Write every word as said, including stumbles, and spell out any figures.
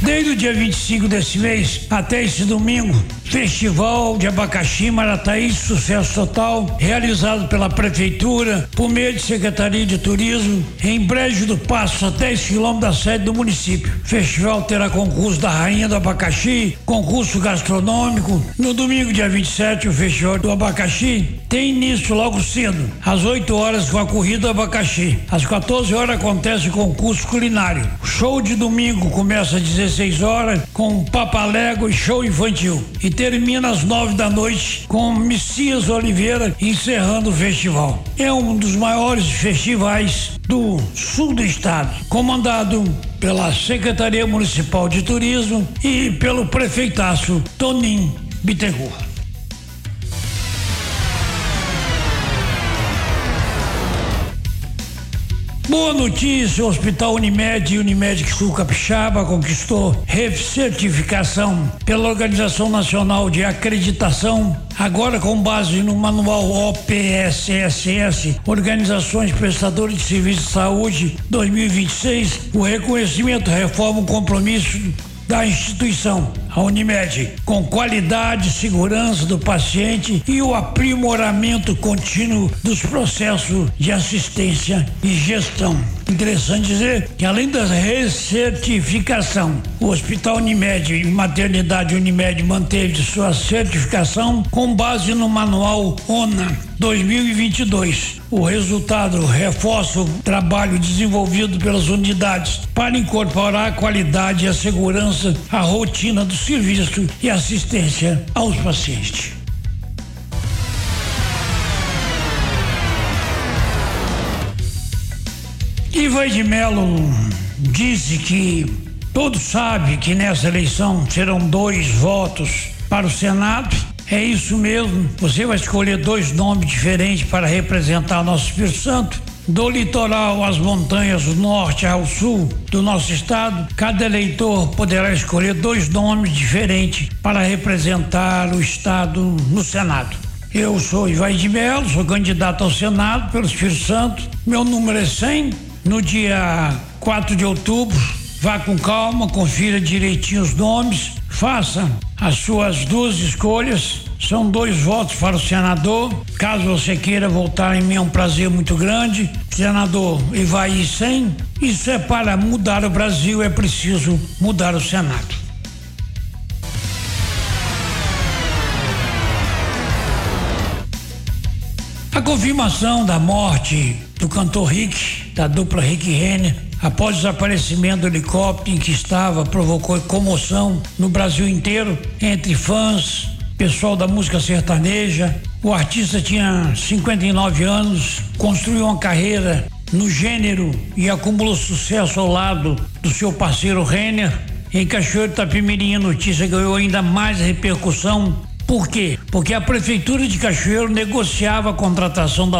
Desde o dia vinte e cinco desse mês até esse domingo, Festival de Abacaxi Marataí, sucesso total, realizado pela Prefeitura, por meio de Secretaria de Turismo, em Brejo do Passo, a dez quilômetros da sede do município. O festival terá concurso da Rainha do Abacaxi, concurso gastronômico. No domingo, dia vinte e sete, o Festival do Abacaxi tem início logo cedo, às oito horas, com a corrida do abacaxi. Às quatorze horas acontece o concurso culinário. O show de domingo começa às dezesseis horas com Papalégua e show infantil. E termina às nove da noite com Messias Oliveira encerrando o festival. É um dos maiores festivais do sul do estado, comandado pela Secretaria Municipal de Turismo e pelo prefeitaço Toninho Bittencourt. Boa notícia, o Hospital Unimed e Unimed Sul Capixaba conquistou recertificação pela Organização Nacional de Acreditação, agora com base no manual O P S S S, Organizações Prestadoras de Serviços de Saúde dois mil e vinte e seis, o reconhecimento reforma o compromisso da instituição, a Unimed, com qualidade e segurança do paciente e o aprimoramento contínuo dos processos de assistência e gestão. Interessante dizer que, além da recertificação, o Hospital Unimed e Maternidade Unimed manteve sua certificação com base no manual O N A dois mil e vinte e dois. O resultado reforça o trabalho desenvolvido pelas unidades para incorporar a qualidade e a segurança à rotina do serviço e assistência aos pacientes. Ivair Melo disse que todos sabem que nessa eleição serão dois votos para o Senado. É isso mesmo, você vai escolher dois nomes diferentes para representar o nosso Espírito Santo. Do litoral às montanhas, do norte ao sul do nosso estado, cada eleitor poderá escolher dois nomes diferentes para representar o estado no Senado. Eu sou Ivair Melo, sou candidato ao Senado pelo Espírito Santo. Meu número é cem. No dia quatro de outubro, vá com calma, confira direitinho os nomes, faça as suas duas escolhas. São dois votos para o senador. Caso você queira voltar em mim, é um prazer muito grande. Senador Ivair cem. Isso é para mudar o Brasil, é preciso mudar o Senado. A confirmação da morte do cantor Rick, da dupla Rick Renner, após o desaparecimento do helicóptero em que estava, provocou comoção no Brasil inteiro, entre fãs, pessoal da música sertaneja. O artista tinha cinquenta e nove anos, construiu uma carreira no gênero e acumulou sucesso ao lado do seu parceiro Renner. Em Cachoeiro de Itapemirim, a notícia ganhou ainda mais repercussão. Por quê? Porque a Prefeitura de Cachoeiro negociava a contratação da